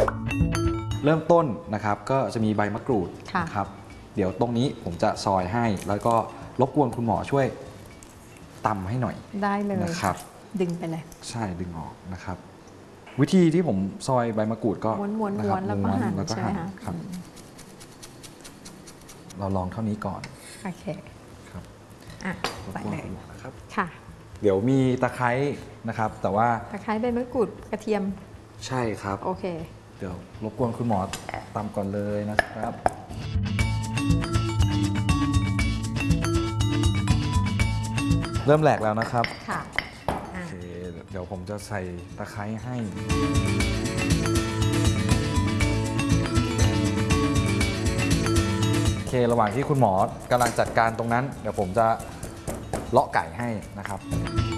เริ่มต้นนะครับก็จะมีใบมะกรูดนะครับเดี๋ยวตรงนี้ผมจะซอยให้แล้วก็รบกวนคุณหมอช่วยตำให้หน่อยได้เลยนะครับดึงไปเลยใช่ดึงออกนะครับวิธีที่ผมซอยใบมะกรูดก็ม้วนๆแล้วก็หั่นใช่ไหมคะครับเราลองเท่านี้ก่อนโอเคครับใส่เลยนะครับค่ะเดี๋ยวมีตะไคร้นะครับแต่ว่าตะไคร้ใบมะกรูดกระเทียมใช่ครับโอเคเดี๋ยวรบกวนคุณหมอตำก่อนเลยนะครับเริ่มแหลกแล้วนะครับค่ะโอเคเดี๋ยวผมจะใส่ตะไคร้ให้โอเคระหว่างที่คุณหมอกำลังจัดการตรงนั้นเดี๋ยวผมจะเลาะไก่ให้นะครับ